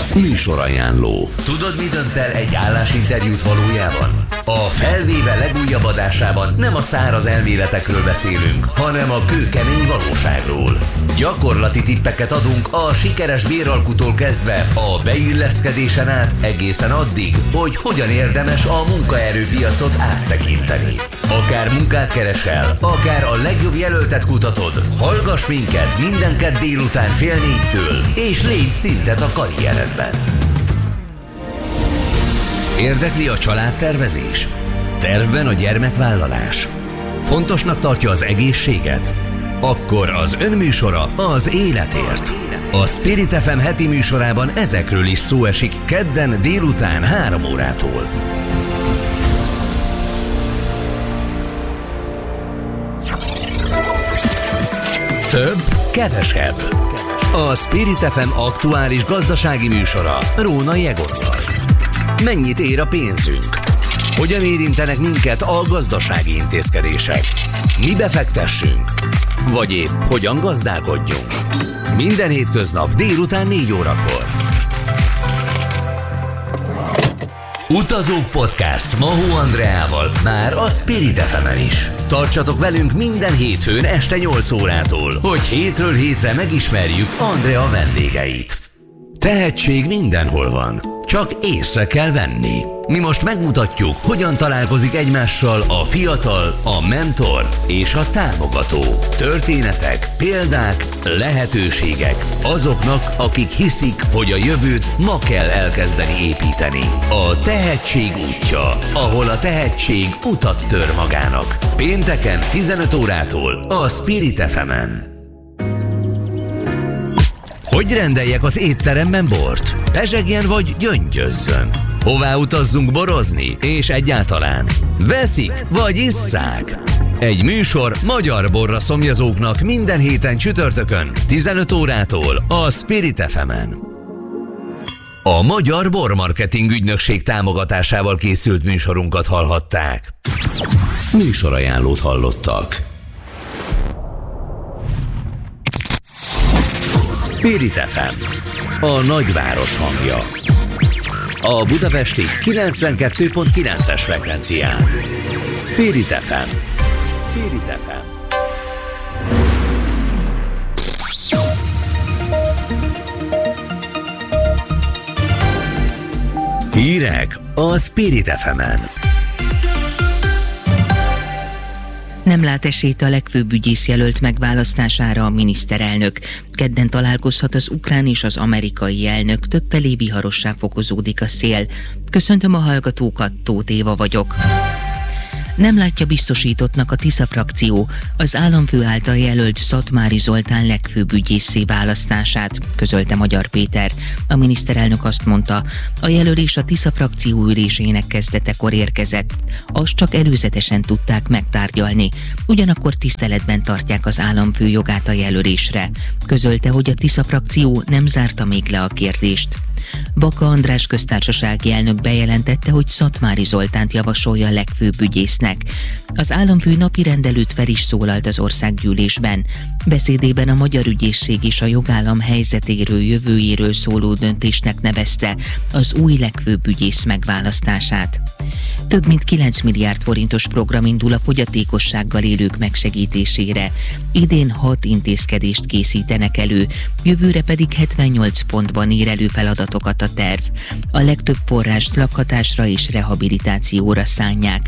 Műsorajánló. Tudod, mi dönt el egy állásinterjút valójában? A Felvéve legújabb adásában nem a száraz elméletekről beszélünk, hanem a kőkemény valóságról. Gyakorlati tippeket adunk a sikeres béralkutól kezdve a beilleszkedésen át egészen addig, hogy hogyan érdemes a munkaerőpiacot áttekinteni. Akár munkát keresel, akár a legjobb jelöltet kutatod, hallgass minket minden kedd délután 3:30-től, és lépj szintet a karrieredben. Érdekli a családtervezés? Tervben a gyermekvállalás? Fontosnak tartja az egészséget? Akkor az önműsora az életért. A Spirit FM heti műsorában ezekről is szó esik kedden délután 3 órától. Több, kevesebb. A Spirit FM aktuális gazdasági műsora Rónai Egottal. Mennyit ér a pénzünk? Hogyan érintenek minket a gazdasági intézkedések? Mibe fektessünk? Vagy épp hogyan gazdálkodjunk? Minden hétköznap délután 4 órakor. Utazók Podcast Mahó Andreával már a Spirit FM-en is. Tartsatok velünk minden hétfőn este 8 órától, hogy hétről hétre megismerjük Andrea vendégeit. Tehetség mindenhol van, csak észre kell venni. Mi most megmutatjuk, hogyan találkozik egymással a fiatal, a mentor és a támogató. Történetek, példák, lehetőségek azoknak, akik hiszik, hogy a jövőt ma kell elkezdeni építeni. A tehetség útja, ahol a tehetség utat tör magának. Pénteken 15 órától a Spirit FM-en. Hogy rendeljek az étteremben bort? Pezsegjen vagy gyöngyözzön? Hová utazzunk borozni? És egyáltalán veszik vagy isszák? Egy műsor magyar borra szomjazóknak minden héten csütörtökön 15 órától a Spirit FM-en. A Magyar Bormarketing Ügynökség támogatásával készült műsorunkat hallhatták. Műsorajánlót hallottak. Spirit FM, a nagyváros hangja. A budapesti 92.9-es frekvencián. Spirit FM. Spirit FM. Hírek a Spirit FM-en. Nem lát esélyt a legfőbb ügyészjelölt megválasztására a miniszterelnök. Kedden találkozhat az ukrán és az amerikai elnök, többfelé viharossá fokozódik a szél. Köszöntöm a hallgatókat, Tóth Éva vagyok. Nem látja biztosítottnak a Tisza frakció az államfő által jelölt Szatmári Zoltán legfőbb ügyésszé választását, közölte Magyar Péter. A miniszterelnök azt mondta, a jelölés a Tisza frakció ülésének kezdetekor érkezett. Azt csak előzetesen tudták megtárgyalni, ugyanakkor tiszteletben tartják az államfő jogát a jelölésre. Közölte, hogy a Tisza frakció nem zárta még le a kérdést. Baka András köztársasági elnök bejelentette, hogy Szatmári Zoltánt javasolja a legfőbb ügyésznek. Az államfő napirend előtt fel is szólalt az országgyűlésben. Beszédében a magyar ügyészség és a jogállam helyzetéről, jövőjéről szóló döntésnek nevezte az új legfőbb ügyész megválasztását. Több mint 9 milliárd forintos program indul a fogyatékossággal élők megsegítésére. Idén 6 intézkedést készítenek elő, jövőre pedig 78 pontban ír elő feladatokat a terv. A legtöbb forrást lakhatásra és rehabilitációra szánják.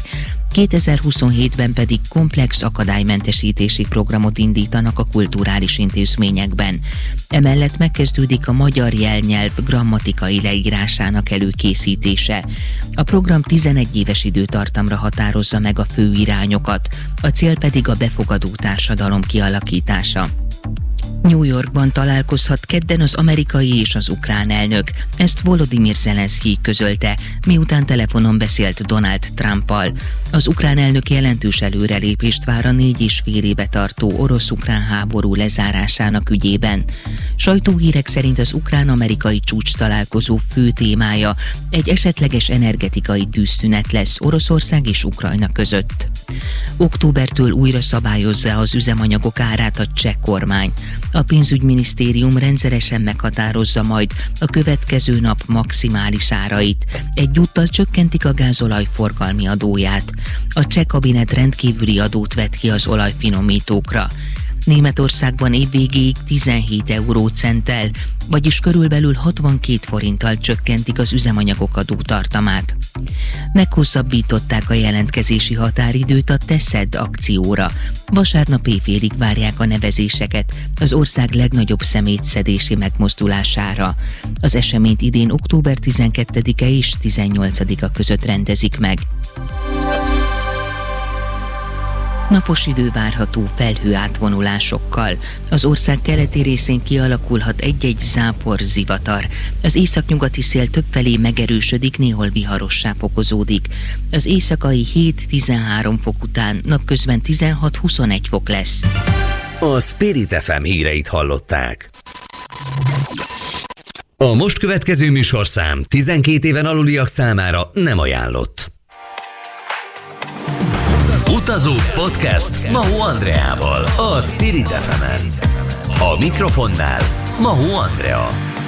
2027-ben pedig komplex akadálymentesítési programot indítanak a kulturális intézményekben. Emellett megkezdődik a magyar jelnyelv grammatikai leírásának előkészítése. A program 11 éves időtartamra határozza meg a fő irányokat, a cél pedig a befogadó társadalom kialakítása. New Yorkban találkozhat kedden az amerikai és az ukrán elnök. Ezt Volodymyr Zelenszkij közölte, miután telefonon beszélt Donald Trumpal. Az ukrán elnök jelentős előrelépést vár a 4,5 éve tartó orosz-ukrán háború lezárásának ügyében. Sajtóhírek szerint az ukrán-amerikai csúcs találkozó fő témája egy esetleges energetikai tűzszünet lesz Oroszország és Ukrajna között. Októbertől újra szabályozza az üzemanyagok árát a cseh kormány. A pénzügyminisztérium rendszeresen meghatározza majd a következő nap maximális árait. Egyúttal csökkentik a gázolaj forgalmi adóját. A cseh kabinet rendkívüli adót vet ki az olajfinomítókra. Németországban évvégéig 17 eurócenttel, vagyis körülbelül 62 forinttal csökkentik az üzemanyagok adótartamát. Meghosszabbították a jelentkezési határidőt a Teszed akcióra. Vasárnap éjfélig várják a nevezéseket az ország legnagyobb szemétszedési megmozdulására. Az eseményt idén október 12-e és 18-a között rendezik meg. Napos idő várható felhő átvonulásokkal. Az ország keleti részén kialakulhat egy-egy zápor, zivatar. Az északnyugati szél többfelé megerősödik, néhol viharossá fokozódik. Az éjszakai 7-13 fok után napközben 16-21 fok lesz. A Spirit FM híreit hallották. A most következő műsorszám 12 éven aluliak számára nem ajánlott. Utazó podcast Mahó Andreával, a Spirit FM-en. A mikrofonnál Mahó Andrea.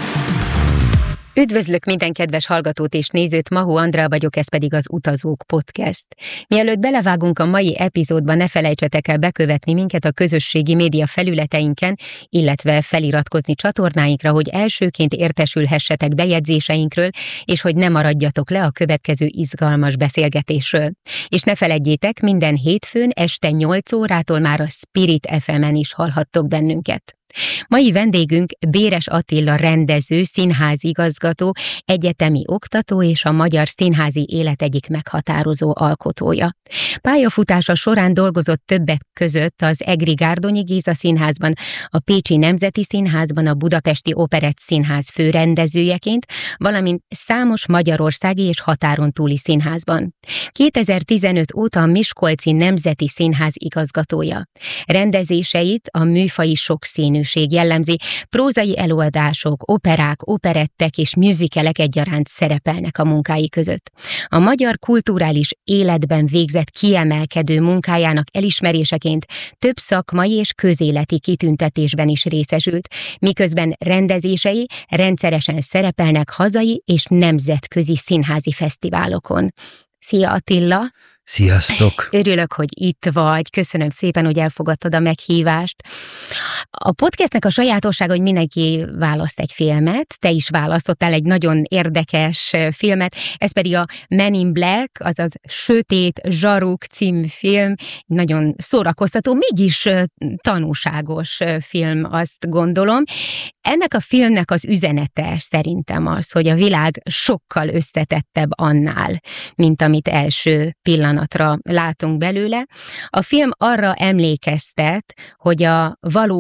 Üdvözlök minden kedves hallgatót és nézőt, Mahó Andrea vagyok, ez pedig az Utazók Podcast. Mielőtt belevágunk a mai epizódba, ne felejtsetek el bekövetni minket a közösségi média felületeinken, illetve feliratkozni csatornáinkra, hogy elsőként értesülhessetek bejegyzéseinkről, és hogy ne maradjatok le a következő izgalmas beszélgetésről. És ne feledjétek, minden hétfőn este 8 órától már a Spirit FM-en is hallhattok bennünket. Mai vendégünk Béres Attila rendező, színházigazgató, egyetemi oktató és a magyar színházi élet egyik meghatározó alkotója. Pályafutása során dolgozott többek között az Egri Gárdonyi Géza Színházban, a Pécsi Nemzeti Színházban, a Budapesti Operett Színház főrendezőjeként, valamint számos magyarországi és határon túli színházban. 2015 óta a Miskolci Nemzeti Színház igazgatója. Rendezéseit a műfaji sokszínű jellemzi, prózai előadások, operák, operettek és musicalek egyaránt szerepelnek a munkái között. A magyar kulturális életben végzett kiemelkedő munkájának elismeréseként több szakmai és közéleti kitüntetésben is részesült, miközben rendezései rendszeresen szerepelnek hazai és nemzetközi színházi fesztiválokon. Szia Attila! Sziasztok! Örülök, hogy itt vagy. Köszönöm szépen, hogy elfogadtad a meghívást. A podcastnek a sajátossága, hogy mindenki választ egy filmet. Te is választottál egy nagyon érdekes filmet. Ez pedig a Men in Black, azaz Sötét Zsaruk című film. Nagyon szórakoztató, mégis tanúságos film, azt gondolom. Ennek a filmnek az üzenete szerintem az, hogy a világ sokkal összetettebb annál, mint amit első pillanatra látunk belőle. A film arra emlékeztet, hogy a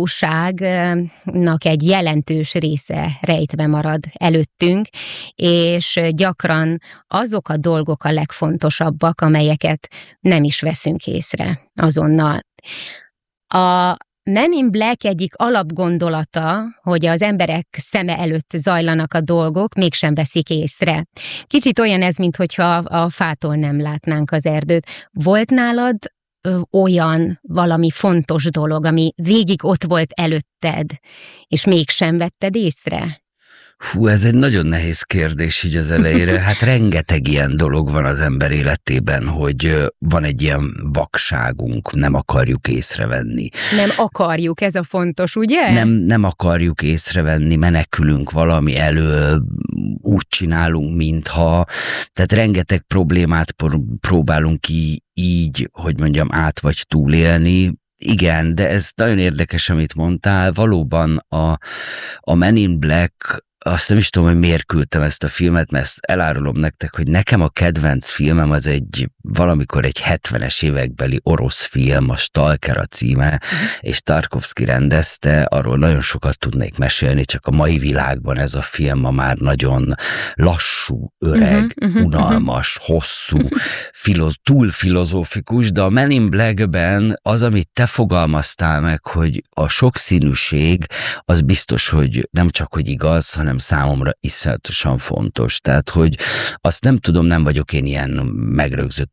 valóságnak egy jelentős része rejtve marad előttünk, és gyakran azok a dolgok a legfontosabbak, amelyeket nem is veszünk észre azonnal. A Men in Black egyik alapgondolata, hogy az emberek szeme előtt zajlanak a dolgok, mégsem veszik észre. Kicsit olyan ez, minthogyha a fától nem látnánk az erdőt. Volt nálad olyan valami fontos dolog, ami végig ott volt előtted, és mégsem vetted észre? Hú, ez egy nagyon nehéz kérdés így az elejére. Hát rengeteg ilyen dolog van az ember életében, hogy van egy ilyen vakságunk, nem akarjuk észrevenni. Nem akarjuk, ez a fontos, ugye? Nem akarjuk észrevenni, menekülünk valami elől, úgy csinálunk, mintha. Tehát rengeteg problémát próbálunk így, hogy mondjam, át vagy túlélni. Igen, de ez nagyon érdekes, amit mondtál. Valóban a Men in Black, azt nem is tudom, hogy miért küldtem ezt a filmet, mert ezt elárulom nektek, hogy nekem a kedvenc filmem az valamikor egy 70-es évekbeli orosz film, a Stalker a címe, és Tarkovszky rendezte, arról nagyon sokat tudnék mesélni, csak a mai világban ez a film ma már nagyon lassú, öreg, unalmas, hosszú, túl filozófikus, de a Men in Blackben az, amit te fogalmaztál meg, hogy a sokszínűség, az biztos, hogy nem csak, hogy igaz, hanem számomra iszonyatosan fontos. Tehát, hogy azt nem tudom, nem vagyok én ilyen megrögzött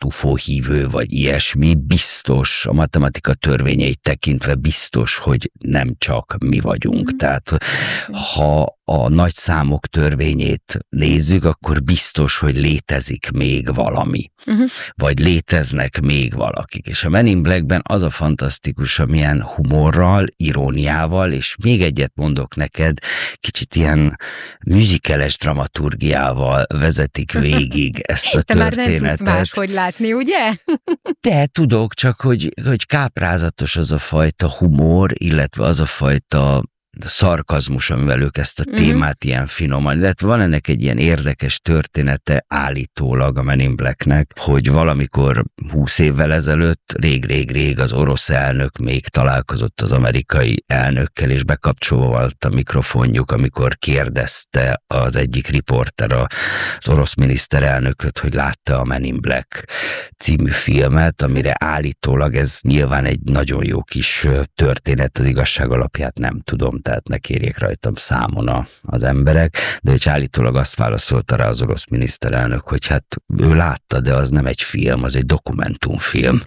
UFO hívő, vagy ilyesmi, biztos, a matematika törvényeit tekintve biztos, hogy nem csak mi vagyunk. Tehát ha a nagy számok törvényét nézzük, akkor biztos, hogy létezik még valami. Vagy léteznek még valakik. És a Men in Blackben az a fantasztikus, amilyen humorral, iróniával, és még egyet mondok neked, kicsit ilyen műzikeles dramaturgiával vezetik végig ezt a történetet. Te már nem tudsz máshogy látni, ugye? De tudok, csak hogy káprázatos az a fajta humor, illetve az a fajta szarkazmus, amivel ők ezt a témát ilyen finoman, illetve van ennek egy ilyen érdekes története állítólag a Men in Blacknek, hogy valamikor 20 évvel ezelőtt, rég az orosz elnök még találkozott az amerikai elnökkel, és bekapcsolva volt a mikrofonjuk, amikor kérdezte az egyik riporter az orosz miniszterelnököt, hogy látta a Men in Black című filmet, amire állítólag ez nyilván egy nagyon jó kis történet, az igazság alapját nem tudom, tehát ne kérjék rajtam számon az emberek, de hogy állítólag azt válaszolta rá az orosz miniszterelnök, hogy hát ő látta, de az nem egy film, az egy dokumentumfilm.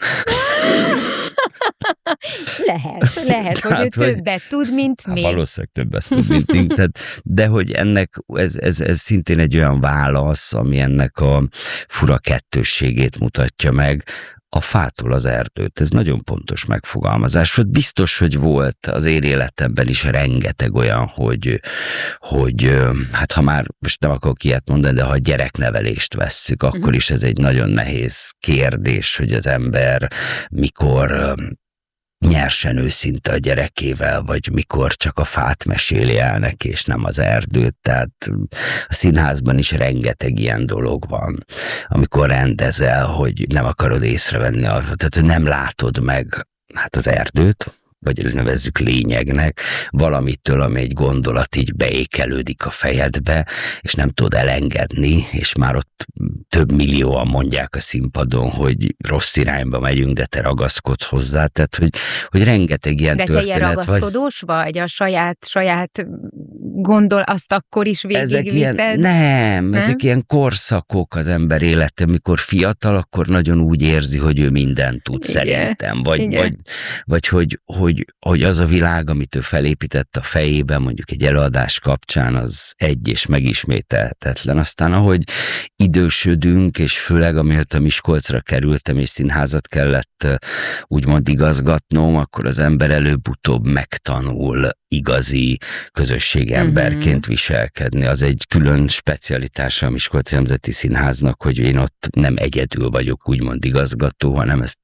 Lehet, hogy ő többet tud, mint mi. Valószínűleg többet tud, mint mi. De hogy ennek, ez szintén egy olyan válasz, ami ennek a fura kettősségét mutatja meg, a fától az erdőt. Ez nagyon pontos megfogalmazás. Biztos, hogy volt az én életemben is rengeteg olyan, hogy hát ha már most nem akarok ilyet mondani, de ha a gyereknevelést vesszük, akkor is ez egy nagyon nehéz kérdés, hogy az ember mikor nyersen őszinte a gyerekével, vagy mikor csak a fát meséli el neki, és nem az erdőt. Tehát a színházban is rengeteg ilyen dolog van, amikor rendezel, hogy nem akarod észrevenni, tehát hogy nem látod meg hát az erdőt, vagy nevezzük lényegnek, valamitől, ami egy gondolat így beékelődik a fejedbe, és nem tudod elengedni, és már ott több millióan mondják a színpadon, hogy rossz irányba megyünk, de te ragaszkodsz hozzá, tehát hogy rengeteg ilyen történet. De te ilyen ragaszkodós vagy a saját gondol, azt akkor is végigviszed? Ezek ilyen korszakok az ember élete, mikor fiatal, akkor nagyon úgy érzi, hogy ő mindent tud szerintem, vagy hogy az a világ, amit ő felépített a fejében, mondjuk egy előadás kapcsán, az egy és megismételhetetlen. Aztán ahogy idősödünk, és főleg amiatt a Miskolcra kerültem, és színházat kellett úgymond igazgatnom, akkor az ember előbb-utóbb megtanul igazi közösségemberként viselkedni. Az egy külön specialitása a Miskolci Nemzeti Színháznak, hogy én ott nem egyedül vagyok úgymond igazgató, hanem ezt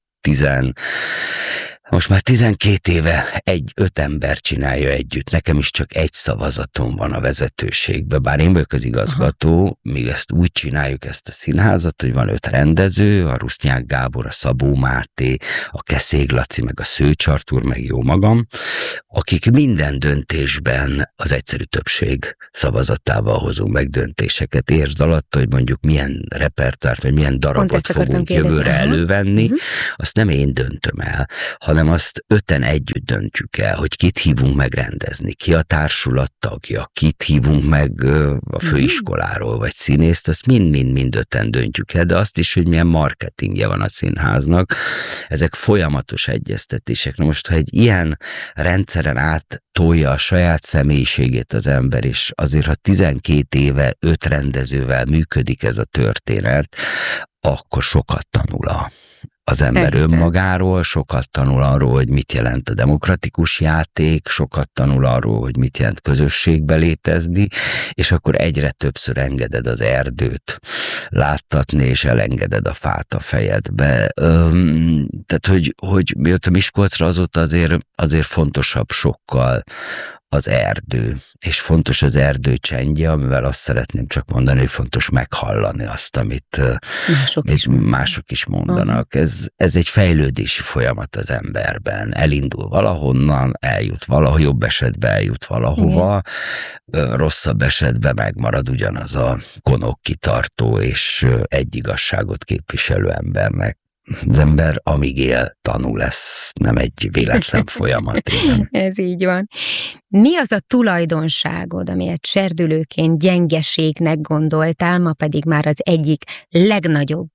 most már 12 éve 5 ember csinálja együtt. Nekem is csak egy szavazatom van a vezetőségbe. Bár én vagyok az igazgató, míg ezt úgy csináljuk ezt a színházat, hogy van 5 rendező, a Rusznyák Gábor, a Szabó Máté, a Keszég Laci, meg a Szőcs Artúr, meg jó magam, akik minden döntésben az egyszerű többség szavazatával hozunk meg döntéseket. Értsd alatt, hogy mondjuk milyen repertoárt, vagy milyen darabot fogunk jövőre elővenni, azt nem én döntöm el, hanem azt 5-en együtt döntjük el, hogy kit hívunk meg rendezni, ki a társulat tagja, kit hívunk meg a főiskoláról, vagy színészt, azt mind 5-en döntjük el, de azt is, hogy milyen marketingje van a színháznak. Ezek folyamatos egyeztetések. Na most, ha egy ilyen rendszeren át tolja a saját személyiségét az ember, és azért, ha 12 éve 5 rendezővel működik ez a történet, akkor sokat tanul az ember önmagáról, sokat tanul arról, hogy mit jelent a demokratikus játék, sokat tanul arról, hogy mit jelent közösségbe létezni, és akkor egyre többször engeded az erdőt láttatni, és elengeded a fát a fejedbe. Tehát, hogy miatt a Miskolcra azóta azért fontosabb sokkal az erdő, és fontos az erdő csendje, amivel azt szeretném csak mondani, hogy fontos meghallani azt, amit mások is mondanak. Ez egy fejlődési folyamat az emberben. Elindul valahonnan, eljut valahol, jobb esetben eljut valahova, rosszabb esetben megmarad ugyanaz a konok kitartó és egy igazságot képviselő embernek. Az ember, amíg él, tanul, ez nem egy véletlen folyamat. Ez így van. Mi az a tulajdonságod, amelyet serdülőként gyengeségnek gondoltál, ma pedig már az egyik legnagyobb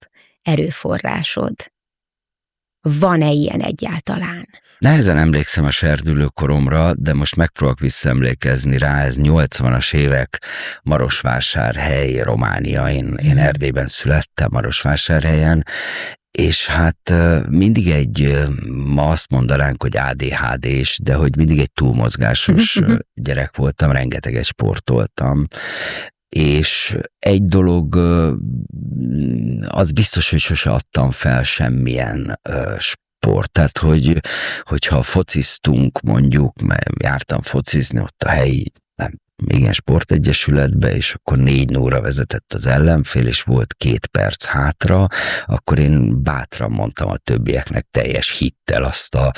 erőforrásod. Van-e ilyen egyáltalán? Nehezen emlékszem a serdülőkoromra, de most megpróbálok visszaemlékezni rá, ez 80-as évek, Marosvásárhely, Románia, én Erdélyben születtem, Marosvásárhelyen, és hát mindig ma azt mondanánk, hogy ADHD-s, de hogy mindig egy túlmozgásos gyerek voltam, rengeteget sportoltam, és egy dolog, az biztos, hogy sose adtam fel semmilyen sport, tehát hogyha fociztunk mondjuk, mert jártam focizni ott a helyi, igen, sportegyesületbe, és akkor 4-0-ra vezetett az ellenfél, és volt 2 perc hátra, akkor én bátran mondtam a többieknek teljes hittel azt a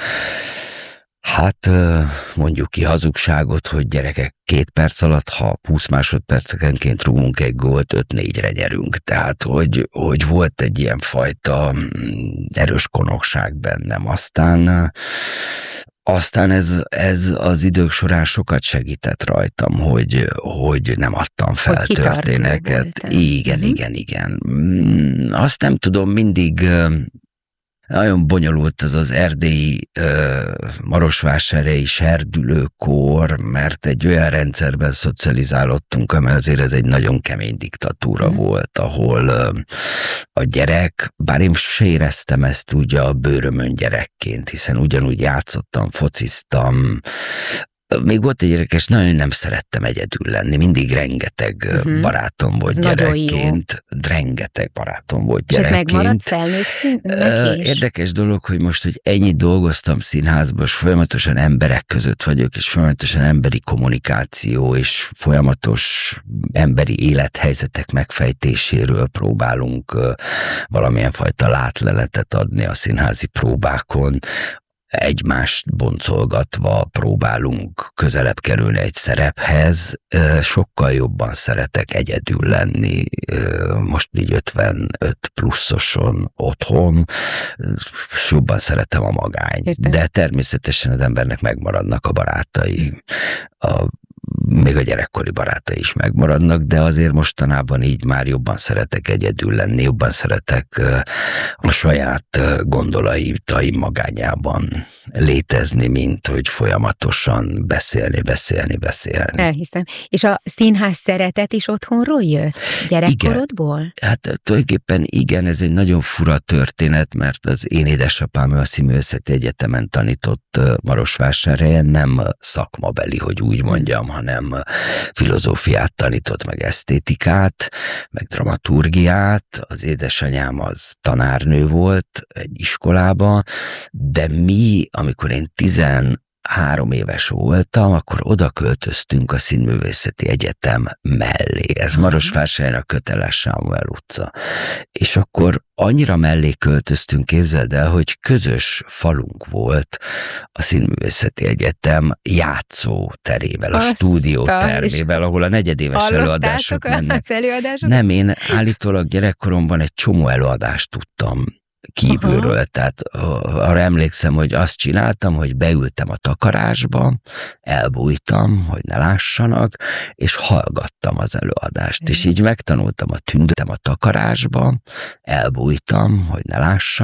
mondjuk ki hazugságot, hogy gyerekek 2 perc alatt, ha 20 másodpercekenként rúgunk egy gólt, 5-4-re nyerünk. Tehát, hogy volt egy ilyen fajta erős konokság bennem. Aztán ez az idők során sokat segített rajtam, hogy nem adtam fel történeteket. Igen. Azt nem tudom, mindig nagyon bonyolult az erdélyi marosvásárhelyi serdülőkor, mert egy olyan rendszerben szocializálódtunk, amely azért ez egy nagyon kemény diktatúra volt, ahol a gyerek, bár én se éreztem ezt ugye a bőrömön gyerekként, hiszen ugyanúgy játszottam, fociztam, még volt egy érdekes, nagyon nem szerettem egyedül lenni, mindig rengeteg barátom volt gyerekként, rengeteg barátom volt gyerekként. És ez megmaradt felnőttként? Érdekes dolog, hogy most, hogy ennyit dolgoztam színházban, és folyamatosan emberek között vagyok, és folyamatosan emberi kommunikáció, és folyamatos emberi élethelyzetek megfejtéséről próbálunk valamilyen fajta látleletet adni a színházi próbákon, egymást boncolgatva próbálunk közelebb kerülni egy szerephez, sokkal jobban szeretek egyedül lenni, most így 55 pluszoson otthon, jobban szeretem a magányt. Értem. De természetesen az embernek megmaradnak a barátai, még a gyerekkori barátai is megmaradnak, de azért mostanában így már jobban szeretek egyedül lenni, jobban szeretek a saját gondolataim magányában létezni, mint hogy folyamatosan beszélni. Elhiszem. És a színház szeretet is otthonról jött? Gyerekkorodból? Igen. Hát tulajdonképpen igen, ez egy nagyon fura történet, mert az én édesapám a Színművészeti Egyetemen tanított Marosvásárhelyen, nem szakmabeli, hogy úgy mondjam, hanem filozófiát tanított, meg esztétikát, meg dramaturgiát. Az édesanyám az tanárnő volt egy iskolában, de mi, amikor én 13 éves voltam, akkor oda költöztünk a Színművészeti Egyetem mellé. Ez Marosvásárhelyen a Köteles Sámuel utca. És akkor annyira mellé költöztünk, képzeld el, hogy közös falunk volt a Színművészeti Egyetem játszóterével, a stúdiótermével, ahol a negyedéves előadások mennek. Nem, én állítólag gyerekkoromban egy csomó előadást tudtam kívülről, tehát arra emlékszem, hogy azt csináltam, hogy beültem a takarásba, elbújtam, hogy ne lássanak, és hallgattam az előadást, és így megtanultam a takarásba, elbújtam, hogy ne lássanak,